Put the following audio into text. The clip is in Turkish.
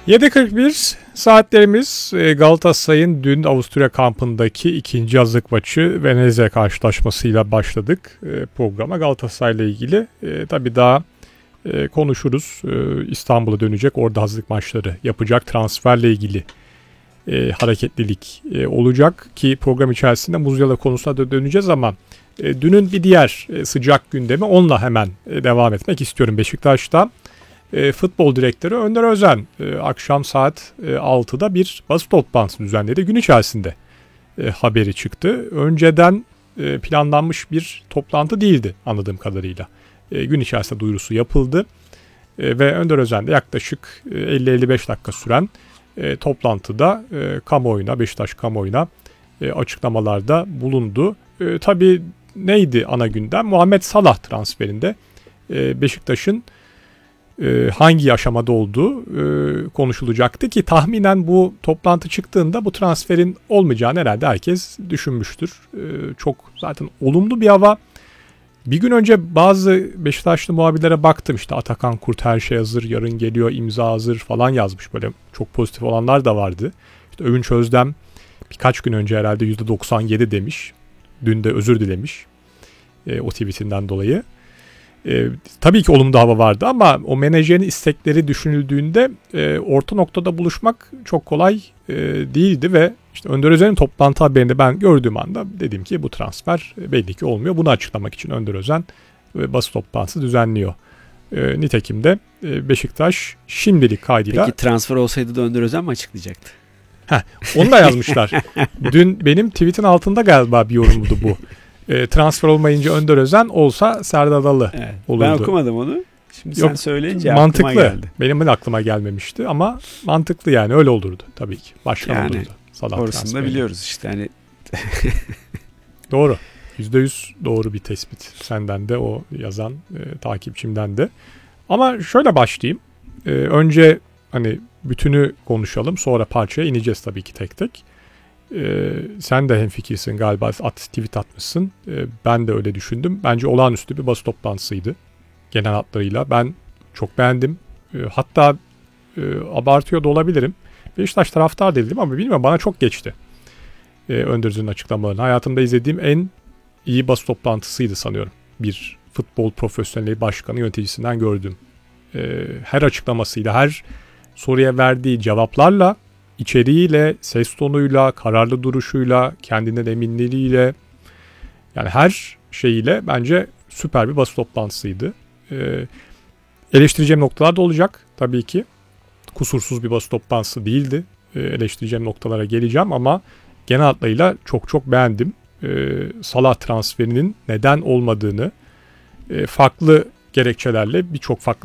7.41 saatlerimiz. Galatasaray'ın dün Avusturya kampındaki ikinci hazırlık maçı Venezia karşılaşmasıyla başladık programa. Galatasaray'la ilgili tabii daha konuşuruz. İstanbul'a dönecek, orada hazırlık maçları yapacak, transferle ilgili hareketlilik olacak ki program içerisinde Musiala konusuna da döneceğiz ama dünün bir diğer sıcak gündemi, onunla hemen devam etmek istiyorum. Beşiktaş'ta futbol direktörü Önder Özen akşam saat 6'da bir basın toplantısı düzenledi. Gün içerisinde haberi çıktı. Önceden planlanmış bir toplantı değildi anladığım kadarıyla. Gün içerisinde duyurusu yapıldı ve Önder Özen de yaklaşık 50-55 dakika süren toplantıda kamuoyuna, Beşiktaş kamuoyuna açıklamalarda bulundu. Tabii neydi ana gündem? Muhammed Salah transferinde Beşiktaş'ın hangi aşamada olduğu konuşulacaktı ki tahminen bu toplantı çıktığında bu transferin olmayacağını herhalde herkes düşünmüştür. Çok zaten olumlu bir hava. Bir gün önce bazı Beşiktaşlı muhabirlere baktım, işte Atakan Kurt her şey hazır, yarın geliyor, imza hazır falan yazmış, böyle çok pozitif olanlar da vardı. İşte Övünç Özdem birkaç gün önce herhalde %97 demiş. Dün de özür dilemiş o tweetinden dolayı. Tabii ki olumlu hava vardı ama o menajerin istekleri düşünüldüğünde orta noktada buluşmak çok kolay değildi ve işte Önder Özen'in toplantı haberinde ben gördüğüm anda dedim ki bu transfer belli ki olmuyor. Bunu açıklamak için Önder Özen basın toplantısı düzenliyor. Nitekim de Beşiktaş şimdilik kaydıyla... Peki transfer olsaydı da Önder Özen mi açıklayacaktı? Onu da yazmışlar. Dün benim tweetin altında galiba bir yorumdu bu. Transfer olmayınca Önder Özen, olsa Serdar Adalı olurdu. Ben okumadım onu. Şimdi yok, sen söyleyince mantıklı, aklıma geldi. Benim de aklıma gelmemişti ama mantıklı, yani öyle olurdu tabii ki. Başkan yani, olurdu. Salah orasını da biliyoruz işte. Hani. Doğru. %100 doğru bir tespit. Senden de, o yazan takipçimden de. Ama şöyle başlayayım. Önce hani bütünü konuşalım. Sonra parçaya ineceğiz tabii ki tek tek. Sen de hemfikirsin galiba, tweet atmışsın. Ben de öyle düşündüm. Bence olağanüstü bir basın toplantısıydı. Genel hatlarıyla. Ben çok beğendim. Hatta abartıyor da olabilirim. Beşiktaş taraftar değildim ama bilmiyorum, bana çok geçti. Önder Özen'in açıklamalarını. Hayatımda izlediğim en iyi basın toplantısıydı sanıyorum. Bir futbol profesyoneli, başkanı, yöneticisinden gördüm. Her açıklamasıyla, her soruya verdiği cevaplarla, içeriğiyle, ses tonuyla, kararlı duruşuyla, kendinden eminliğiyle, yani her şeyiyle bence süper bir basın toplantısıydı. Eleştireceğim noktalar da olacak tabii ki. Kusursuz bir basın toplantısı değildi. Eleştireceğim noktalara geleceğim ama genel hatlarıyla çok çok beğendim. Salah transferinin neden olmadığını farklı gerekçelerle, birçok farklı